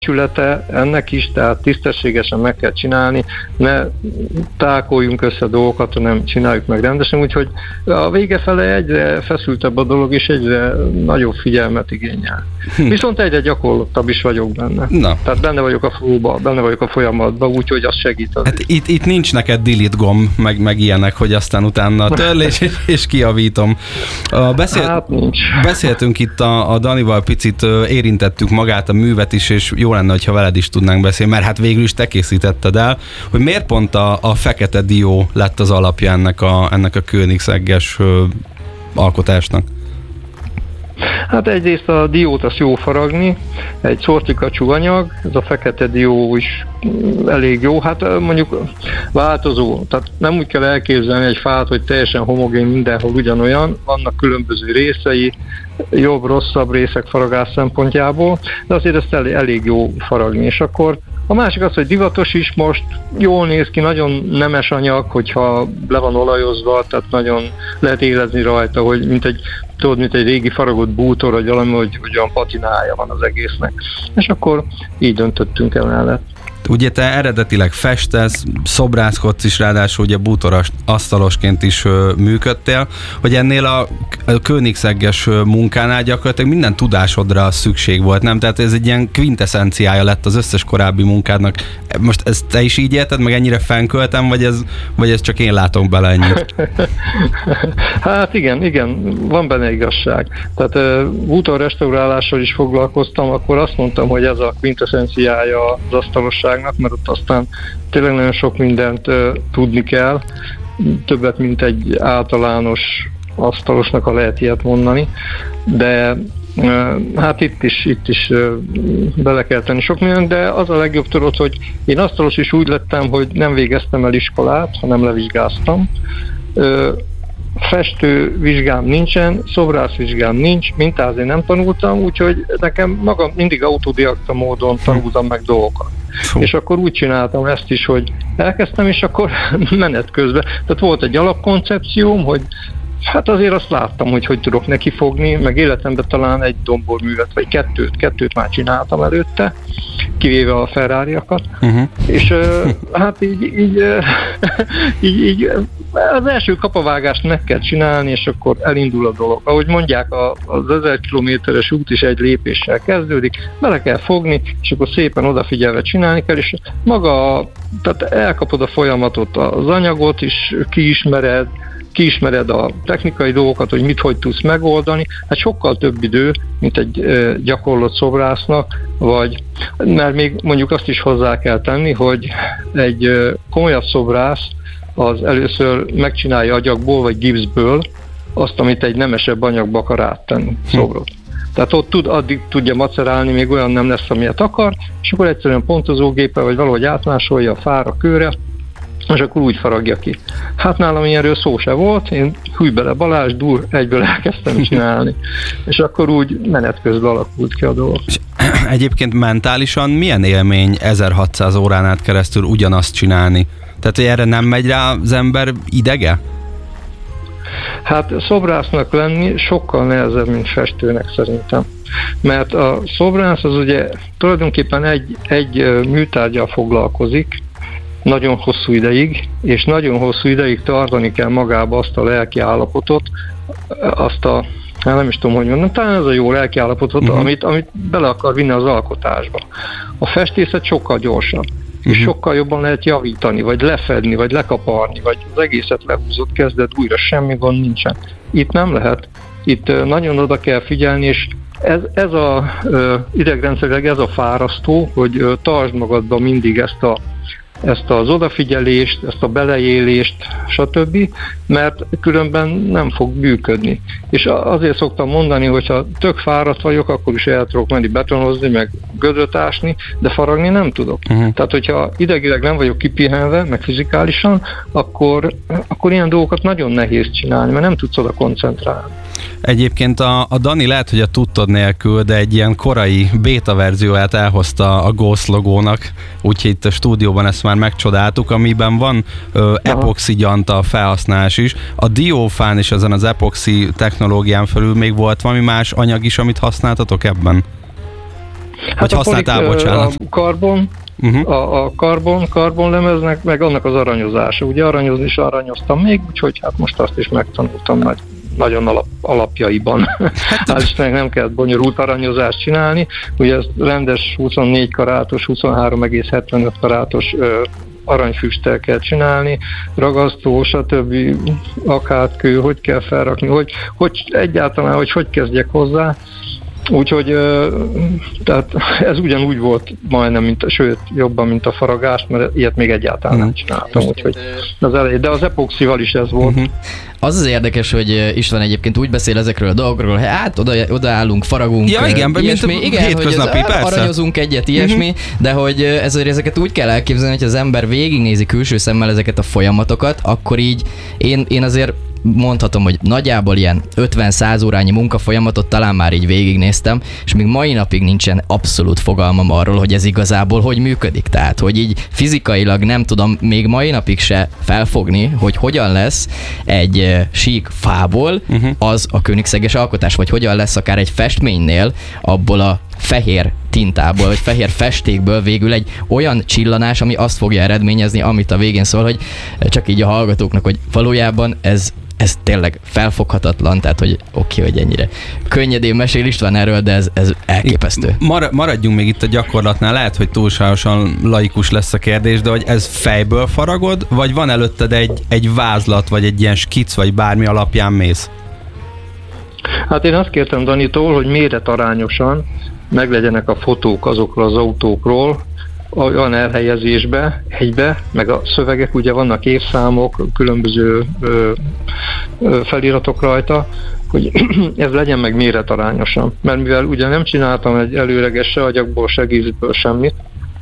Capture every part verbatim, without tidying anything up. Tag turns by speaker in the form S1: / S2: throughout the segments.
S1: becsülete ennek is, tehát tisztességesen meg kell csinálni, ne tákoljunk össze dolgokat, hanem csináljuk meg rendesen, úgyhogy a vége fele egyre feszültebb a dolog, és egyre nagyobb figyelmet igényel. Hm. Viszont egyre gyakorlottabb is vagyok benne. Na. Tehát benne vagyok a flóba, benne vagyok a folyamatban, úgyhogy az segít. Az
S2: hát itt, itt nincs neked delete gomb, meg, meg ilyenek, hogy aztán utána törlés és, és kijavítom. A beszél,
S1: hát nincs.
S2: Beszéltünk itt a, a Danival, picit érintettük magát a művet is, és jó lenne, hogyha veled is tudnánk beszélni, mert hát végül is te készítetted el, hogy miért pont a, a fekete dió lett az alapja ennek a, ennek a Koenigsegges alkotásnak?
S1: Hát egyrészt a diót azt jó faragni, egy szortikacsú anyag, ez a fekete dió is elég jó, hát mondjuk változó, tehát nem úgy kell elképzelni egy fát, hogy teljesen homogén mindenhol ugyanolyan, vannak különböző részei, jobb-rosszabb részek faragás szempontjából, de azért ezt elég, elég jó faragni, és akkor a másik az, hogy divatos is most, jól néz ki, nagyon nemes anyag, hogyha le van olajozva, tehát nagyon lehet érezni rajta, hogy mint egy, tudod, mint egy régi faragott bútor, vagy valami, hogy olyan patinája van az egésznek. És akkor így döntöttünk el mellett.
S2: Ugye te eredetileg festesz, szobrászkodsz is, ráadásul ugye bútoros asztalosként is ö, működtél, hogy ennél a, a Koenigsegges munkánál gyakorlatilag minden tudásodra szükség volt, nem? Tehát ez egy ilyen quintessenciája lett az összes korábbi munkádnak. Most ezt te is így érted, meg ennyire fennköltem, vagy ez, vagy ez csak én látom bele ennyit?
S1: Hát igen, igen, van benne igazság. Tehát bútorrestaurálással is foglalkoztam, akkor azt mondtam, hogy ez a quintessenciája az asztalosság, mert ott aztán tényleg nagyon sok mindent uh, tudni kell, többet, mint egy általános asztalosnak, ha lehet ilyet mondani, de uh, hát itt is, itt is uh, bele kell tenni sok mindent, de az a legjobb tudod, hogy én asztalos is úgy lettem, hogy nem végeztem el iskolát, hanem levizsgáztam. Uh, festő vizsgám nincsen, szobrász vizsgám nincs, mintázni nem tanultam, úgyhogy nekem magam mindig autodidakta módon tanultam meg dolgokat. Fú. És akkor úgy csináltam ezt is, hogy elkezdtem, és akkor menet közben. Tehát volt egy alapkoncepcióm, hogy hát azért azt láttam, hogy hogy tudok nekifogni, meg életemben talán egy domborművet, vagy kettőt, kettőt már csináltam előtte, kivéve a Ferrariakat, uh-huh. és hát így, így, így, így az első kapavágást meg kell csinálni, és akkor elindul a dolog. Ahogy mondják, az ezer kilométeres út is egy lépéssel kezdődik, bele kell fogni, és akkor szépen odafigyelve csinálni kell, és maga, tehát elkapod a folyamatot, az anyagot is kiismered, kiismered a technikai dolgokat, hogy mit, hogy tudsz megoldani, hát sokkal több idő, mint egy e, gyakorlott szobrásznak, vagy, mert még mondjuk azt is hozzá kell tenni, hogy egy e, komolyabb szobrász az először megcsinálja agyagból, vagy gipszből azt, amit egy nemesebb anyagba akar áttenni, szobrot. Tehát ott tud, addig tudja macerálni, még olyan nem lesz, amilyet akar, és akkor egyszerűen pontozógéppel, vagy valahogy átmásolja a fára, kőre, és akkor úgy faragja ki. Hát nálam ilyenről szó se volt, én húj bele Balázs, dur, egyből elkezdtem csinálni. És akkor úgy menet közben alakult ki a dolog.
S2: És egyébként mentálisan milyen élmény ezerhatszáz órán át keresztül ugyanazt csinálni? Tehát, hogy erre nem megy rá az ember idege?
S1: Hát szobrásznak lenni sokkal nehezebb, mint festőnek szerintem. Mert a szobrász az ugye tulajdonképpen egy, egy műtárggyal foglalkozik, nagyon hosszú ideig, és nagyon hosszú ideig tartani kell magába azt a lelki állapotot, azt a, hát nem is tudom, hogy mondom, talán ez a jó lelki állapotot, uh-huh. amit, amit bele akar vinni az alkotásba. A festészet sokkal gyorsabb, uh-huh. és sokkal jobban lehet javítani, vagy lefedni, vagy lekaparni, vagy az egészet lehúzott, kezded újra, semmi gond nincsen. Itt nem lehet, itt nagyon oda kell figyelni, és ez, ez a idegrendszerileg ez a fárasztó, hogy tartsd magadban mindig ezt a ezt az odafigyelést, ezt a beleélést, stb., mert különben nem fog működni. És azért szoktam mondani, hogyha tök fáradt vagyok, akkor is el tudok menni betonozni, meg gödröt ásni, de faragni nem tudok. Uh-huh. Tehát, hogyha idegileg nem vagyok kipihenve, meg fizikálisan, akkor, akkor ilyen dolgokat nagyon nehéz csinálni, mert nem tudsz oda koncentrálni.
S2: Egyébként a, a Dani lehet, hogy a tudtod nélkül, de egy ilyen korai béta verzióját elhozta a Ghost logónak, úgyhogy itt a stúdióban ezt már megcsodáltuk, amiben van ö, epoxi gyanta felhasználás is. A diófán is ezen az epoxi technológián felül még volt valami más anyag is, amit használtatok ebben?
S1: Hát
S2: Vagy használtál, bocsánat.
S1: A karbon, uh-huh. a, a karbon, karbonlemeznek, meg annak az aranyozása. Ugye aranyozni is aranyoztam még, úgyhogy hát most azt is megtanultam nagy, nagyon alap, alapjaiban. Hát Istennek nem kell bonyolult aranyozást csinálni. Ugye ez rendes huszonnégy karátos, huszonhárom egész hetvenöt karátos ö, aranyfüsttel kell csinálni, ragasztó, stb. Akátkő, hogy kell felrakni, hogy, hogy egyáltalán, hogy hogy kezdjek hozzá. Úgyhogy tehát ez ugyanúgy volt majdnem, mint, sőt, jobban, mint a faragás, mert ilyet még egyáltalán nem csináltam. Úgyhogy az elejé, de az epoxival is ez volt. Uh-huh.
S3: Az az érdekes, hogy István egyébként úgy beszél ezekről a dolgokról, hogy hát oda, odaállunk, faragunk,
S2: ja, igen,
S3: ilyesmi, igen, hogy az, aranyozunk egyet, ilyesmi, uh-huh. de hogy ezért ezeket úgy kell elképzelni, hogy az ember végignézi külső szemmel ezeket a folyamatokat, akkor így én, én azért mondhatom, hogy nagyjából ilyen ötven-száz órányi munkafolyamatot talán már így végignéztem, és még mai napig nincsen abszolút fogalmam arról, hogy ez igazából hogy működik. Tehát, hogy így fizikailag nem tudom még mai napig se felfogni, hogy hogyan lesz egy sík fából uh-huh. az a kőnikszeges alkotás, vagy hogyan lesz akár egy festménynél abból a fehér tintából, vagy fehér festékből végül egy olyan csillanás, ami azt fogja eredményezni, amit a végén szól, hogy csak így a hallgatóknak, hogy valójában ez ez tényleg felfoghatatlan, tehát hogy oké, okay, hogy ennyire könnyedén mesél István erről, de ez, ez elképesztő.
S2: Mar- maradjunk még itt a gyakorlatnál, lehet, hogy túlságosan laikus lesz a kérdés, de hogy ez fejből faragod, vagy van előtted egy, egy vázlat, vagy egy ilyen skic, vagy bármi alapján mész?
S1: Hát én azt kértem Danitól, hogy méretarányosan meglegyenek a fotók azokról az autókról, olyan elhelyezésbe, egybe, meg a szövegek, ugye vannak évszámok, különböző ö, ö, feliratok rajta, hogy ez legyen meg méretarányosan. Mert mivel ugye nem csináltam egy előleges se agyagból, se gízből semmit,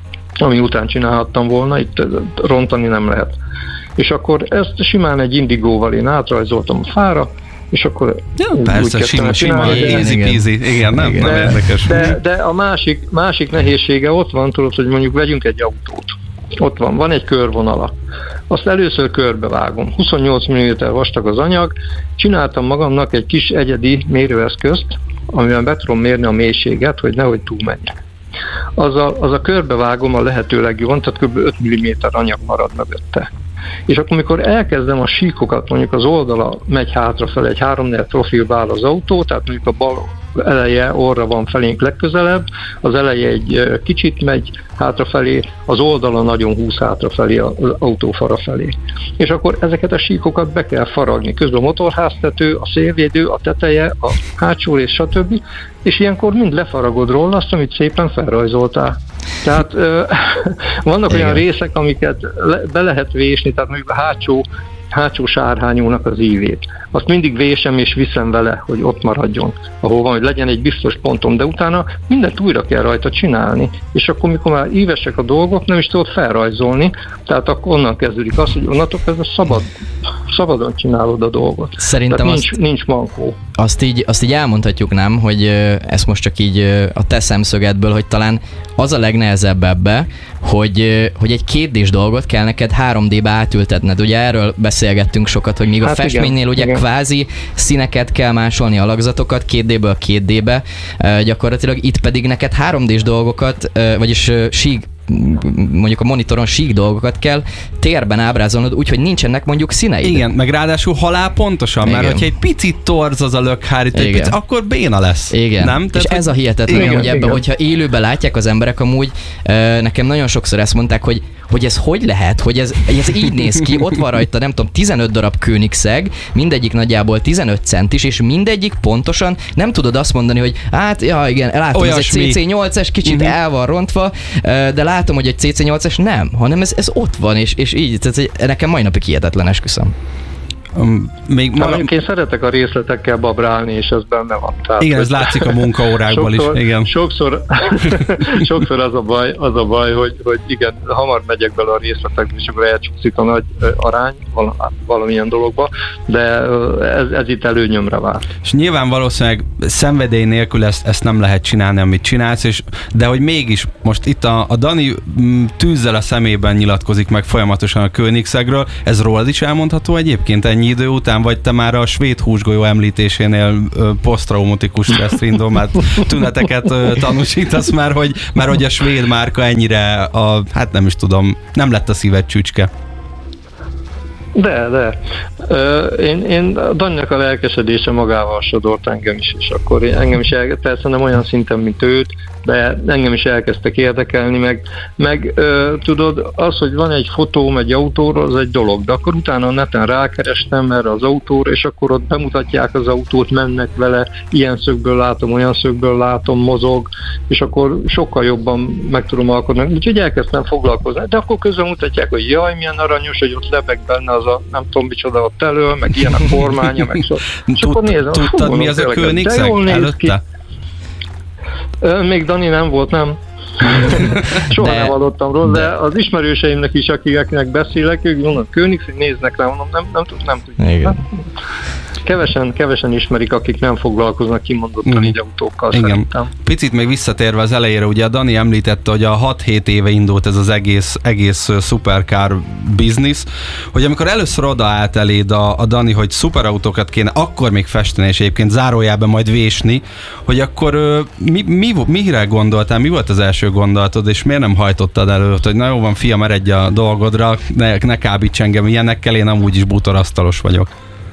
S1: ami után csinálhattam volna, itt rontani nem lehet. És akkor ezt simán egy indigóval én átrajzoltam a fára, és akkor
S2: ja, úgy, persze, úgy sima, sima, easy peasy, igen, nem, igen. nem
S1: de,
S2: érdekes.
S1: De, de a másik, másik nehézsége ott van, tudod, hogy mondjuk vegyünk egy autót. Ott van, van egy körvonala. Azt először körbevágom. huszonnyolc milliméter vastag az anyag, csináltam magamnak egy kis egyedi mérőeszközt, amivel be tudom mérni a mélységet, hogy nehogy túlmenjek. Az a, az a körbevágom a lehető legjobban, tehát kb. öt milliméter anyag marad mögötte. És akkor, amikor elkezdem a síkokat, mondjuk az oldala megy hátrafelé, egy három-négy profilba áll az autó, tehát mondjuk a bal eleje orra van felénk legközelebb, az eleje egy kicsit megy hátrafelé, az oldala nagyon húz hátrafelé az autófara felé. És akkor ezeket a síkokat be kell faragni. Közben a motorháztető, a szélvédő, a teteje, a hátsó rész, stb. És ilyenkor mind lefaragod róla azt, amit szépen felrajzoltál. Tehát ö, vannak igen. olyan részek, amiket le, be lehet vésni, tehát mondjuk a hátsó, hátsó sárhányónak az ívét. Azt mindig vésem és viszem vele, hogy ott maradjon, ahol van, hogy legyen egy biztos pontom, de utána mindent újra kell rajta csinálni, és akkor, mikor már ívesek a dolgok, nem is tudod felrajzolni, tehát akkor onnan kezdődik az, hogy onnantól kezdve szabad, szabadon csinálod a dolgot.
S3: Szerintem
S1: nincs,
S3: azt,
S1: nincs mankó.
S3: Azt így, azt így elmondhatjuk, nem, hogy ezt most csak így a te szemszögedből, hogy talán az a legnehezebb ebbe, hogy, hogy egy kétdés dolgot kell neked három dé-be átültetned. Ugye erről beszélgettünk sokat, hogy míg hát a festménynél igen, ugye igen. kvázi színeket kell másolni, alakzatokat, két dé-ből két dé-be, gyakorlatilag itt pedig neked három dés dolgokat, vagyis sík, mondjuk a monitoron sík dolgokat kell térben ábrázolnod, úgyhogy nincsenek mondjuk színeid.
S2: Igen, meg ráadásul halál pontosan, igen. mert hogyha egy picit torz az a lökhárít, egy picit, akkor béna lesz.
S3: Igen,
S2: nem?
S3: és Tehát, ez a hihetetlen, igen, hogy ebben, igen. hogyha élőben látják az emberek amúgy, nekem nagyon sokszor ezt mondták, hogy hogy ez hogy lehet, hogy ez, ez így néz ki, ott van rajta, nem tudom, tizenöt darab kőnikszeg, mindegyik nagyjából tizenöt centis, és mindegyik pontosan nem tudod azt mondani, hogy hát, ja igen, látom, olyasmi. Ez egy cé cé nyolcas, kicsit uh-huh. el van rontva, de látom, hogy egy cé cé nyolcas nem, hanem ez, ez ott van, és, és így, tehát nekem mai napig hihetetlen, esküszöm.
S2: Um, még
S1: ma... hát, én szeretek a részletekkel babrálni, és ez benne van. Tehát,
S2: igen, ez látszik a munkaórákból
S1: sokszor,
S2: is. Igen.
S1: Sokszor, sokszor az a baj, az a baj hogy, hogy igen, hamar megyek bele a részletekbe, és akkor elcsúszik a nagy arány valamilyen dologba, de ez, ez itt előnyömre vált.
S2: És nyilván valószínűleg szenvedély nélkül ezt, ezt nem lehet csinálni, amit csinálsz, és, de hogy mégis most itt a, a Dani tűzzel a szemében nyilatkozik meg folyamatosan a kőnikszegről, ez rólad is elmondható egyébként ennyi idő után, vagy te már a svéd húsgolyó említésénél posztraumatikus stresszindrómát tüneteket tanúsítasz már, hogy, már hogy a svéd márka ennyire a, hát nem is tudom, nem lett a szíved csücske.
S1: De, de. Ö, én, én a Daninak a lelkesedése magával sodort engem is, és akkor én, engem is el, persze nem olyan szinten, mint őt, de engem is elkezdtek érdekelni, meg, meg ö, tudod, az, hogy van egy fotóm egy autóról, az egy dolog, de akkor utána a neten rákerestem erre az autóra, és akkor ott bemutatják az autót, mennek vele, ilyen szögből látom, olyan szögből látom, mozog, és akkor sokkal jobban meg tudom alkotni. Úgyhogy elkezdtem foglalkozni, de akkor közben mutatják, hogy jaj, milyen aranyos, hogy ott lebeg benne az a nem tudom micsoda ott elől, meg ilyen a kormánya, meg so. És akkor nézem,
S2: tudtad, mi az a Koenigsegg előtte?
S1: Még Dani nem volt, nem. Soha de... nem hallottam róla, de... de az ismerőseimnek is, akiknek beszélek, ők mondom, Koenigsegg, néznek rá, mondom, nem, nem, tud, nem tudják. Kevesen, kevesen ismerik, akik nem foglalkoznak kimondottan mm. így autókkal.
S2: Igen.
S1: Szerintem.
S2: Picit még visszatérve az elejére, ugye a Dani említette, hogy a hat-hét éve indult ez az egész, egész supercar business, hogy amikor először odaállt eléd a, a Dani, hogy szuperautókat kéne akkor még festeni, és egyébként zárójában majd vésni, hogy akkor mi, mi, mire gondoltál, mi volt az első gondolatod, és miért nem hajtottad elő, hogy na jó van, fiam, eredj a dolgodra, ne, ne kábíts engem ilyenekkel, én amúgy is bútorasztalos vagyok.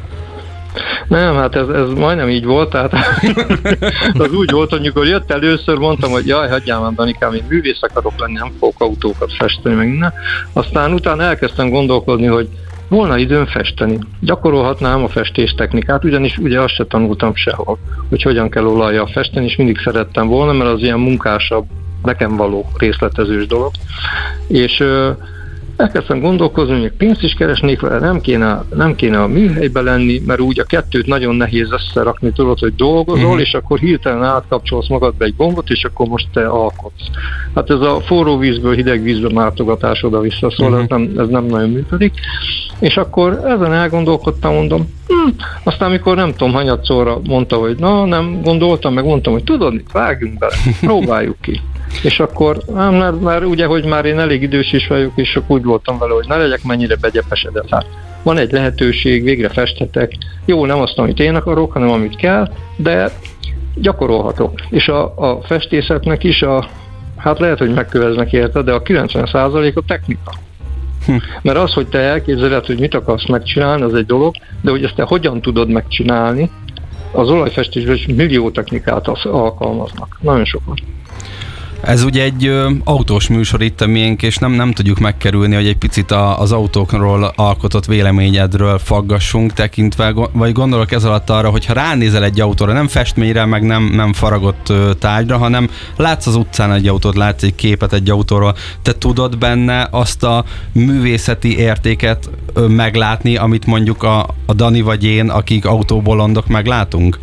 S1: Nem, hát ez, ez majdnem így volt, tehát az úgy volt, hogy amikor jött először, mondtam, hogy jaj, hagyjál már, Danikám, én művész akarok lenni, nem fogok autókat festeni, meg minden. Aztán utána elkezdtem gondolkodni, hogy volna időm festeni. Gyakorolhatnám a festéstechnikát, ugyanis ugye azt se tanultam sehol, hogy hogyan kell olajjal festeni, és mindig szerettem volna, mert az ilyen munkásabb, nekem való részletezős dolog. És elkezdtem gondolkozni, hogy pénzt is keresnék vele, nem kéne, nem kéne a műhelybe lenni, mert úgy a kettőt nagyon nehéz összerakni, tudod, hogy dolgozol, mm-hmm. és akkor hirtelen átkapcsolsz magadba egy gombot, és akkor most te alkotsz. Hát ez a forró vízből hideg vízbe mártogatás oda-vissza, szóval mm-hmm. ez, nem, ez nem nagyon működik. És akkor ezen elgondolkodtam, mondom, hm, aztán amikor nem tudom, hanyatszorra mondta, hogy na, nem gondoltam, meg mondtam, hogy tudod mit, vágjunk bele, próbáljuk ki. És akkor, ám, mert, mert ugye, hogy már én elég idős is vagyok, és akkor úgy voltam vele, hogy ne legyek mennyire begyepesedett. Hát van egy lehetőség, végre festhetek. Jó, nem azt, amit én akarok, hanem amit kell, de gyakorolhatok. És a, a festészetnek is a, hát lehet, hogy megköveznek érte, de a kilencven százalék a technika. Hm. Mert az, hogy te elképzeled, hogy mit akarsz megcsinálni, az egy dolog, de hogy ezt te hogyan tudod megcsinálni, az olajfestésben is millió technikát alkalmaznak. Nagyon sokat.
S2: Ez ugye egy ö, autós műsor itt a miénk, és nem, nem tudjuk megkerülni, hogy egy picit a, az autókról alkotott véleményedről faggassunk tekintve, vagy gondolok ez alatt arra, hogy ha ránézel egy autóra, nem festményre, meg nem, nem faragott ö, tárgyra, hanem látsz az utcán egy autót, látsz egy képet egy autóról, te tudod benne azt a művészeti értéket ö, meglátni, amit mondjuk a, a Dani vagy én, akik autóbolondok meglátunk?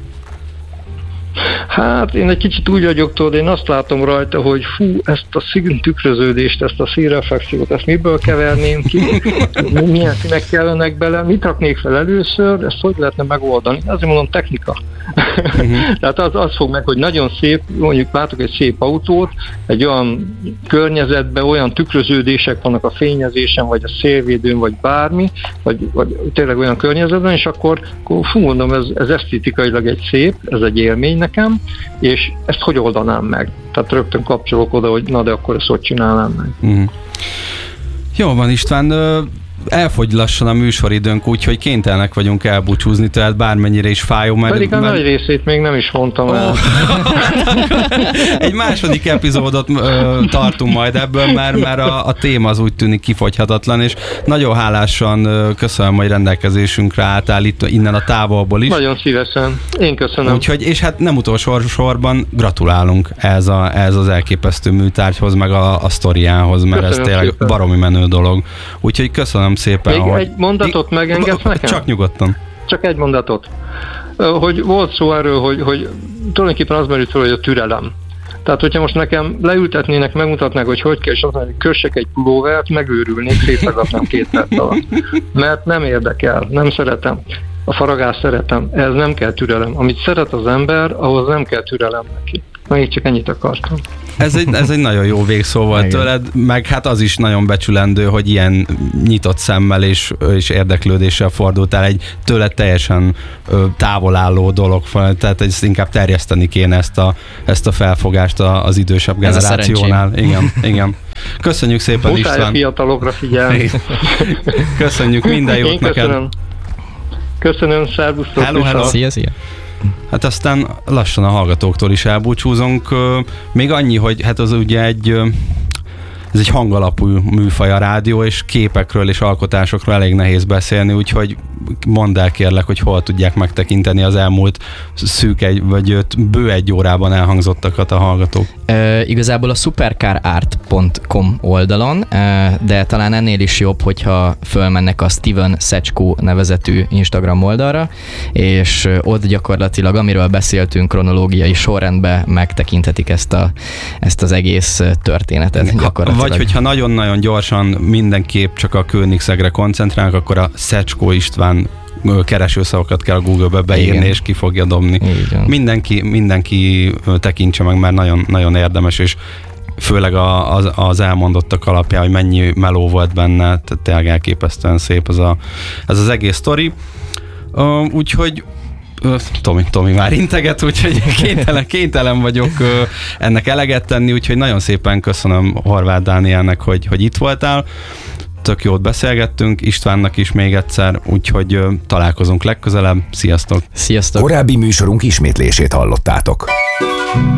S1: Hát én egy kicsit úgy vagyok, tudod, én azt látom rajta, hogy fú, ezt a szín tükröződést, ezt a színreflexiót, ezt miből keverném ki, milyen színek kellenek bele, mit raknék fel először, ezt hogy lehetne megoldani? Azért mondom, technika. Uh-huh. Tehát az, az fog meg, hogy nagyon szép, mondjuk látok egy szép autót, egy olyan környezetben olyan tükröződések vannak a fényezésen, vagy a szélvédőn, vagy bármi, vagy, vagy tényleg olyan környezetben, és akkor, akkor fú, mondom, ez, ez esztétikailag egy szép, ez egy élmény nekem, és ezt hogy oldanám meg? Tehát rögtön kapcsolok oda, hogy na de akkor ezt hogy csinálnám meg. Uh-huh.
S2: Jó van, István, elfogy lassan a műsoridőnk, úgyhogy kénytelenek vagyunk elbúcsúzni, tehát bármennyire is fájó. Mert,
S1: Pedig a
S2: mert...
S1: nagy részét még nem is mondtam el. Oh.
S2: Egy második epizódot ö, tartunk majd ebből, mert, mert a, a téma az úgy tűnik kifogyhatatlan, és nagyon hálásan ö, köszönöm, hogy rendelkezésünkre álltál itt innen a távolból is.
S1: Nagyon szívesen. Én köszönöm.
S2: Úgyhogy, és hát nem utolsó sorban gratulálunk ez, a, ez az elképesztő műtárgyhoz, meg a, a sztoriához, mert köszönöm, ez tényleg szépen. Baromi menő dolog. Úgyhogy köszönöm szépen.
S1: Még
S2: hogy...
S1: egy mondatot megengedsz nekem?
S2: Csak nyugodtan.
S1: Csak egy mondatot. Hogy volt szó erről, hogy, hogy tulajdonképpen az merült fel, hogy a türelem. Tehát, hogyha most nekem leültetnének, megmutatnák, hogy hogy kell, és azt mondani, hogy kössek egy pulóvert, megőrülnék, szétszakadnám két perc alatt. Mert nem érdekel, nem szeretem. A faragást szeretem, ez nem kell türelem. Amit szeret az ember, ahhoz nem kell türelem neki. Na, így csak ennyit akartam.
S2: Ez egy, ez egy nagyon jó végszó volt igen. tőled, meg hát az is nagyon becsülendő, hogy ilyen nyitott szemmel és, és érdeklődéssel fordultál egy tőled teljesen távol álló dolog, tehát ezt inkább terjeszteni kéne ezt a, ezt a felfogást az idősebb generációnál. Igen, igen. Köszönjük szépen,
S1: Muszáj
S2: István.
S1: A fiatalokra figyelni.
S2: Köszönjük, minden jót
S1: Én
S2: neked.
S1: Köszönöm, köszönöm szervusztok.
S2: Hello, hello.
S3: Szia, szia.
S2: Hát aztán lassan a hallgatóktól is elbúcsúzunk. Még annyi, hogy hát az ugye egy, ez egy hangalapú műfaj a rádió, és képekről és alkotásokról elég nehéz beszélni, úgyhogy mondd el kérlek, hogy hol tudják megtekinteni az elmúlt szűk egy, vagy öt, bő egy órában elhangzottakat a hallgatók.
S3: E, igazából a supercarart pont com oldalon, e, de talán ennél is jobb, hogyha fölmennek a Steven Secsko nevezetű Instagram oldalra, és ott gyakorlatilag, amiről beszéltünk kronológiai sorrendben megtekinthetik ezt, a, ezt az egész történetet gyakorlatilag.
S2: Vagy hogyha nagyon-nagyon gyorsan mindenképp csak a Kőnixegre koncentrálnak, akkor a Secsko István keresőszavakat kell a Google-be beírni, igen. és ki fogja dobni. Mindenki, mindenki tekintse meg, mert nagyon, nagyon érdemes, és főleg a, az, az elmondottak alapján, hogy mennyi meló volt benne, tehát tényleg elképesztően szép ez, a, ez az egész sztori. Uh, úgyhogy Tomi, Tomi már integet, úgyhogy kénytelen, kénytelen vagyok ennek eleget tenni, úgyhogy nagyon szépen köszönöm Horváth Dánielnek, hogy, hogy itt voltál. Tök jót beszélgettünk, Istvánnak is még egyszer, úgyhogy találkozunk legközelebb. Sziasztok!
S3: Sziasztok!
S4: Korábbi műsorunk ismétlését hallottátok.